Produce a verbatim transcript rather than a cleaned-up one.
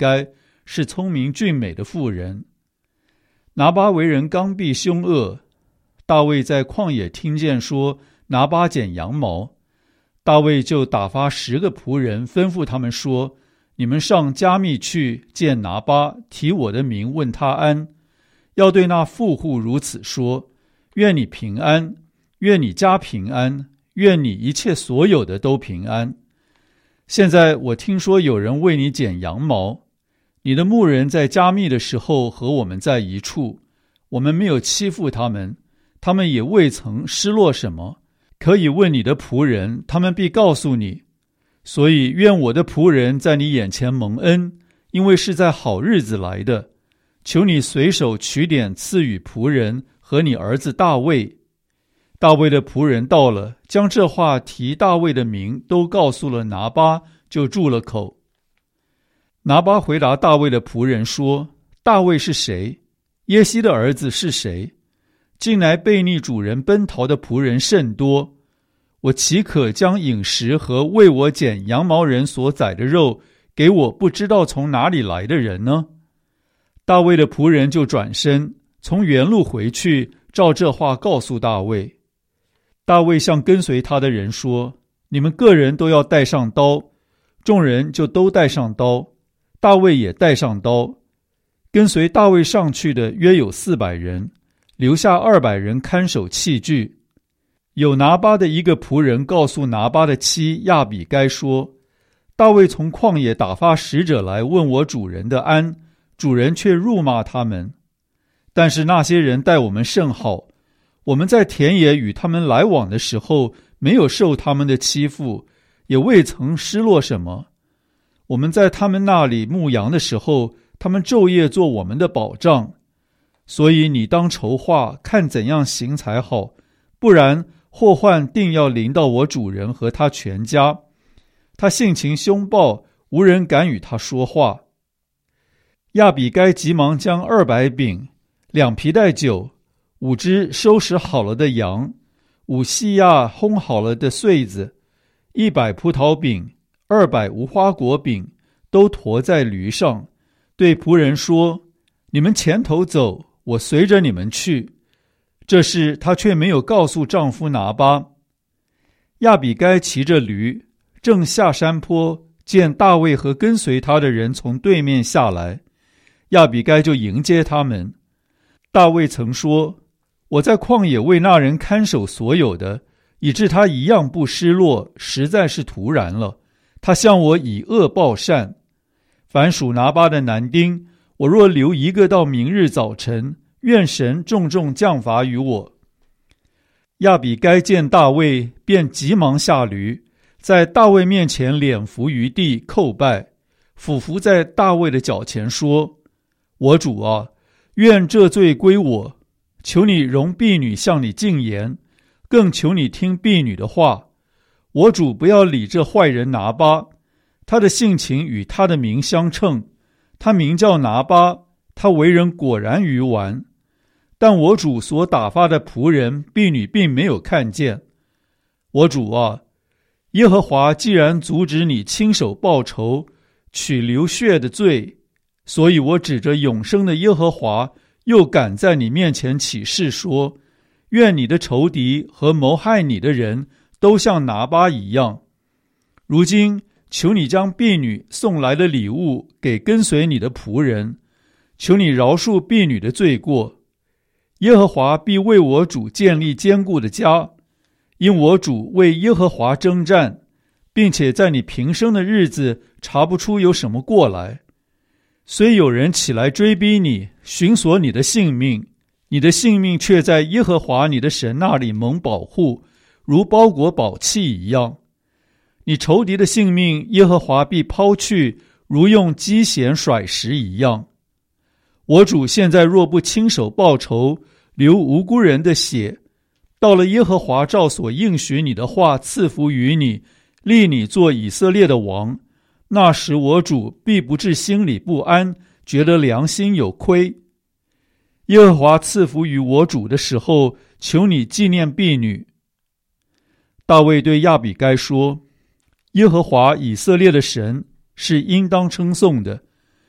该，是聪明俊美的妇人。拿巴为人刚愎凶恶，大卫在旷野听见说拿巴剪羊毛，大卫就打发十个仆人，吩咐他们说：你们上加密去见拿巴，提我的名问他安，要对那富户如此说：愿你平安，愿你家平安，愿你一切所有的都平安。现在我听说有人为你剪羊毛，你的牧人在加密的时候和我们在一处，我们没有欺负他们，他们也未曾失落什么，可以问你的仆人，他们必告诉你。所以愿我的仆人在你眼前蒙恩，因为是在好日子来的。求你随手取点赐予仆人和你儿子大卫。大卫的仆人到了，将这话提大卫的名都告诉了拿巴，就住了口。拿巴回答大卫的仆人说：大卫是谁？耶西的儿子是谁？近来悖逆主人奔逃的仆人甚多，我岂可将饮食和为我剪羊毛人所宰的肉给我不知道从哪里来的人呢？大卫的仆人就转身从原路回去，照这话告诉大卫。大卫向跟随他的人说：你们个人都要带上刀。众人就都带上刀，大卫也带上刀。跟随大卫上去的约有四百人，留下二百人看守器具。有拿巴的一个仆人告诉拿巴的妻亚比该说：大卫从旷野打发使者来问我主人的安，主人却辱骂他们。但是那些人待我们甚好，我们在田野与他们来往的时候，没有受他们的欺负，也未曾失落什么。我们在他们那里牧羊的时候，他们昼夜做我们的保障。所以你当筹划，看怎样行才好，不然祸患定要临到我主人和他全家。他性情凶暴，无人敢与他说话。亚比该急忙将二百饼、两皮带酒、五只收拾好了的羊、五细亚烘好了的穗子、一百葡萄饼、二百无花果饼，都驮在驴上，对仆人说：你们前头走，我随着你们去。这事她却没有告诉丈夫拿巴。亚比该骑着驴，正下山坡，见大卫和跟随他的人从对面下来，亚比该就迎接他们。大卫曾说：我在旷野为那人看守所有的，以致他一样不失落，实在是突然了。他向我以恶报善。凡属拿巴的男丁，我若留一个到明日早晨，愿神重重降罚于我。亚比该见大卫，便急忙下驴，在大卫面前脸伏于地叩拜，俯伏在大卫的脚前说：我主啊，愿这罪归我，求你容婢女向你进言，更求你听婢女的话。我主不要理这坏人拿巴，他的性情与他的名相称，他名叫拿巴，他为人果然愚顽。但我主所打发的仆人婢女并没有看见。我主啊，耶和华既然阻止你亲手报仇，取流血的罪，所以我指着永生的耶和华，又敢在你面前起誓说：愿你的仇敌和谋害你的人都像拿巴一样。如今求你将婢女送来的礼物给跟随你的仆人，求你饶恕婢女的罪过。耶和华必为我主建立坚固的家，因我主为耶和华征战，并且在你平生的日子查不出有什么过来。虽有人起来追逼你，寻索你的性命，你的性命却在耶和华你的神那里蒙保护，如包裹宝器一样。你仇敌的性命，耶和华必抛去，如用机弦甩石一样。我主现在若不亲手报仇，流无辜人的血，到了耶和华照所应许你的话赐福于你，立你做以色列的王，那时我主必不至心里不安，觉得良心有亏。耶和华赐福于我主的时候，求你纪念婢女。大卫对亚比该说：耶和华以色列的神是应当称颂的，